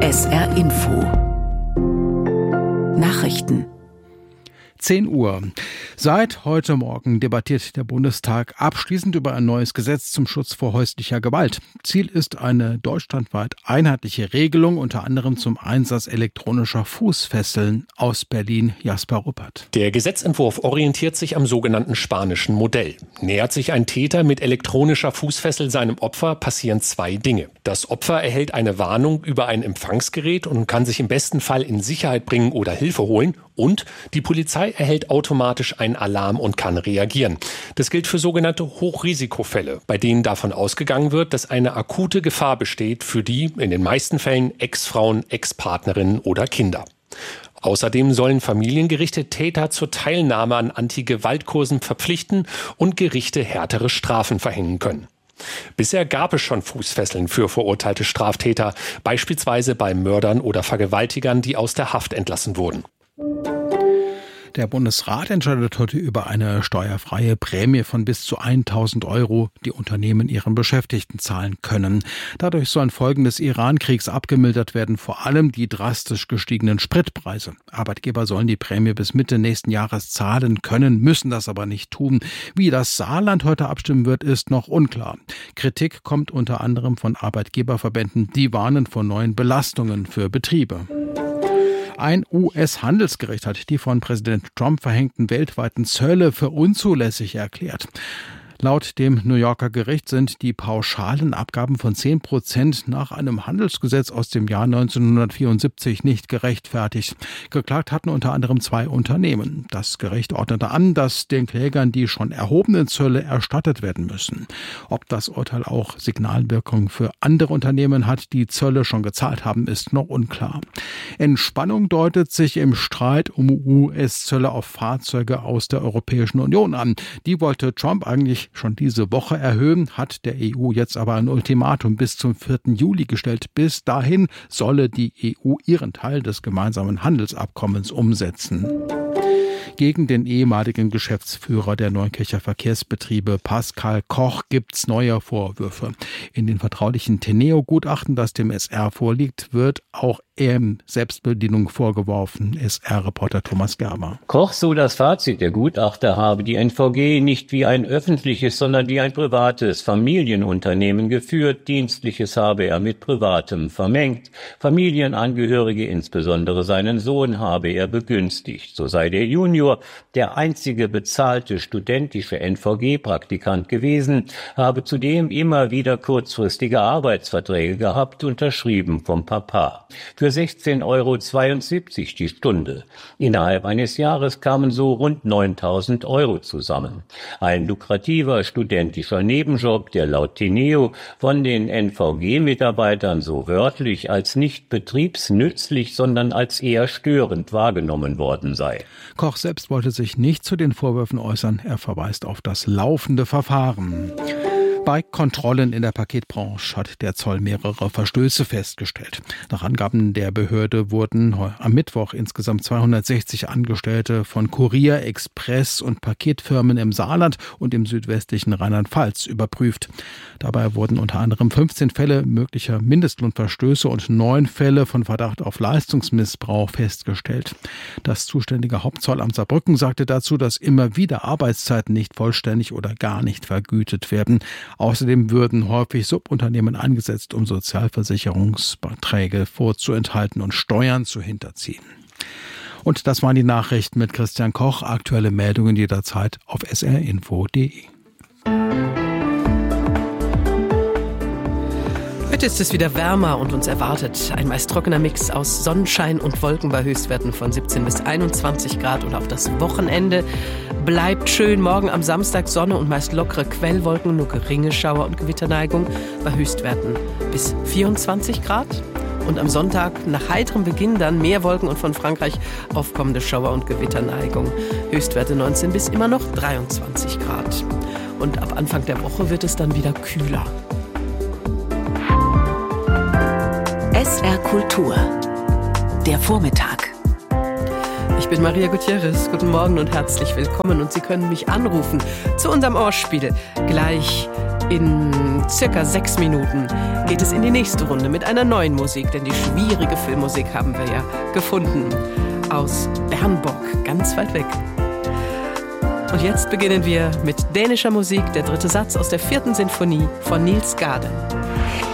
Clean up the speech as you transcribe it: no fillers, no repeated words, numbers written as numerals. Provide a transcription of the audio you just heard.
SR Info Nachrichten 10 Uhr. Seit heute Morgen debattiert der Bundestag abschließend über ein neues Gesetz zum Schutz vor häuslicher Gewalt. Ziel ist eine deutschlandweit einheitliche Regelung, unter anderem zum Einsatz elektronischer Fußfesseln. Aus Berlin Jasper Ruppert. Der Gesetzentwurf orientiert sich am sogenannten spanischen Modell. Nähert sich ein Täter mit elektronischer Fußfessel seinem Opfer, passieren 2 Dinge. Das Opfer erhält eine Warnung über ein Empfangsgerät und kann sich im besten Fall in Sicherheit bringen oder Hilfe holen. Und die Polizei erhält automatisch einen Alarm und kann reagieren. Das gilt für sogenannte Hochrisikofälle, bei denen davon ausgegangen wird, dass eine akute Gefahr besteht für die, in den meisten Fällen, Ex-Frauen, Ex-Partnerinnen oder Kinder. Außerdem sollen Familiengerichte Täter zur Teilnahme an Anti-Gewalt-Kursen verpflichten und Gerichte härtere Strafen verhängen können. Bisher gab es schon Fußfesseln für verurteilte Straftäter, beispielsweise bei Mördern oder Vergewaltigern, die aus der Haft entlassen wurden. Der Bundesrat entscheidet heute über eine steuerfreie Prämie von bis zu 1.000 €, die Unternehmen ihren Beschäftigten zahlen können. Dadurch sollen Folgen des Iran-Kriegs abgemildert werden, vor allem die drastisch gestiegenen Spritpreise. Arbeitgeber sollen die Prämie bis Mitte nächsten Jahres zahlen können, müssen das aber nicht tun. Wie das Saarland heute abstimmen wird, ist noch unklar. Kritik kommt unter anderem von Arbeitgeberverbänden, die warnen vor neuen Belastungen für Betriebe. Ein US-Handelsgericht hat die von Präsident Trump verhängten weltweiten Zölle für unzulässig erklärt. Laut dem New Yorker Gericht sind die pauschalen Abgaben von 10% nach einem Handelsgesetz aus dem Jahr 1974 nicht gerechtfertigt. Geklagt hatten unter anderem 2 Unternehmen. Das Gericht ordnete an, dass den Klägern die schon erhobenen Zölle erstattet werden müssen. Ob das Urteil auch Signalwirkung für andere Unternehmen hat, die Zölle schon gezahlt haben, ist noch unklar. Entspannung deutet sich im Streit um US-Zölle auf Fahrzeuge aus der Europäischen Union an. Die wollte Trump eigentlich schon diese Woche erhöhen, hat der EU jetzt aber ein Ultimatum bis zum 4. Juli gestellt. Bis dahin solle die EU ihren Teil des gemeinsamen Handelsabkommens umsetzen. Gegen den ehemaligen Geschäftsführer der Neunkircher Verkehrsbetriebe Pascal Koch gibt's neue Vorwürfe. In den vertraulichen Teneo-Gutachten, das dem SR vorliegt, wird auch Selbstbedienung vorgeworfen. SR-Reporter Thomas Gerber. Koch, so das Fazit der Gutachter, habe die NVG nicht wie ein öffentliches, sondern wie ein privates Familienunternehmen geführt. Dienstliches habe er mit Privatem vermengt. Familienangehörige, insbesondere seinen Sohn, habe er begünstigt. So sei der Junior der einzige bezahlte studentische NVG-Praktikant gewesen, habe zudem immer wieder kurzfristige Arbeitsverträge gehabt, unterschrieben vom Papa. Für 16,72 € die Stunde. Innerhalb eines Jahres kamen so rund 9.000 € zusammen. Ein lukrativer studentischer Nebenjob, der laut Teneo von den NVG-Mitarbeitern so wörtlich als nicht betriebsnützlich, sondern als eher störend wahrgenommen worden sei. Koch selbst wollte sich nicht zu den Vorwürfen äußern. Er verweist auf das laufende Verfahren. Bei Kontrollen in der Paketbranche hat der Zoll mehrere Verstöße festgestellt. Nach Angaben der Behörde wurden am Mittwoch insgesamt 260 Angestellte von Kurier, Express und Paketfirmen im Saarland und im südwestlichen Rheinland-Pfalz überprüft. Dabei wurden unter anderem 15 Fälle möglicher Mindestlohnverstöße und 9 Fälle von Verdacht auf Leistungsmissbrauch festgestellt. Das zuständige Hauptzollamt Saarbrücken sagte dazu, dass immer wieder Arbeitszeiten nicht vollständig oder gar nicht vergütet werden. Außerdem würden häufig Subunternehmen eingesetzt, um Sozialversicherungsbeiträge vorzuenthalten und Steuern zu hinterziehen. Und das waren die Nachrichten mit Christian Koch. Aktuelle Meldungen jederzeit auf srinfo.de. Heute ist es wieder wärmer und uns erwartet ein meist trockener Mix aus Sonnenschein und Wolken bei Höchstwerten von 17 bis 21 Grad. Und auch das Wochenende bleibt schön. Morgen am Samstag Sonne und meist lockere Quellwolken, nur geringe Schauer- und Gewitterneigung bei Höchstwerten bis 24 Grad. Und am Sonntag nach heiterem Beginn dann mehr Wolken und von Frankreich aufkommende Schauer- und Gewitterneigung. Höchstwerte 19 bis immer noch 23 Grad. Und ab Anfang der Woche wird es dann wieder kühler. SR Kultur. Der Vormittag. Ich bin Maria Gutierrez. Guten Morgen und herzlich willkommen. Und Sie können mich anrufen zu unserem Ohrspiel. Gleich In circa 6 Minuten geht es in die nächste Runde mit einer neuen Musik, denn die schwierige Filmmusik haben wir ja gefunden. Aus Bernburg, ganz weit weg. Und jetzt beginnen wir mit dänischer Musik, der 3. Satz aus der 4. Sinfonie von Niels Gade.